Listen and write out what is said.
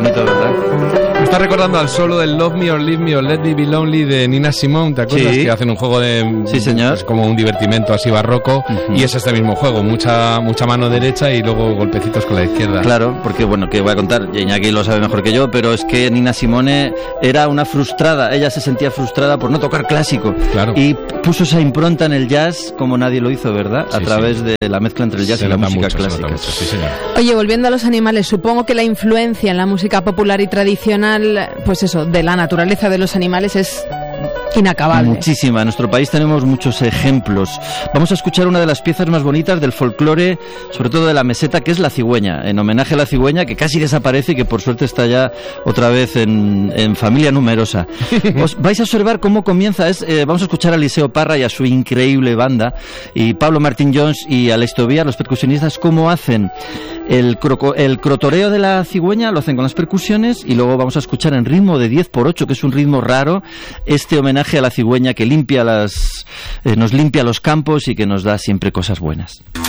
bonito, ¿verdad? Me está recordando al solo del Love Me or Leave Me or Let Me Be Lonely de Nina Simone, ¿te acuerdas? Sí. Que hacen un juego de... Sí, señor. Es como un divertimento así barroco, y es este mismo juego, mucha mano derecha y luego golpecitos con la izquierda. Claro, porque bueno, que voy a contar, Iñaki lo sabe mejor que yo, pero es que Nina Simone era una frustrada, ella se sentía frustrada por no tocar clásico. Claro. Y puso esa impronta en el jazz como nadie lo hizo, ¿verdad? A través de la mezcla entre el jazz y la música clásica. Mucho, sí, señor. Oye, volviendo a los animales, supongo que la influencia en la música popular y tradicional, pues eso, de la naturaleza de los animales es inacabable. Muchísima. En nuestro país tenemos muchos ejemplos. Vamos a escuchar una de las piezas más bonitas del folclore, sobre todo de la meseta, que es la cigüeña, en homenaje a la cigüeña, que casi desaparece y que por suerte está ya otra vez en familia numerosa. Os vais a observar cómo comienza. Vamos a escuchar a Eliseo Parra y a su increíble banda, y Pablo Martín Jones y Alex Tobias, los percusionistas, cómo hacen el crotoreo de la cigüeña, lo hacen con las percusiones, y luego vamos a escuchar en ritmo de 10/8, que es un ritmo raro, este homenaje a la cigüeña que nos limpia los campos y que nos da siempre cosas buenas.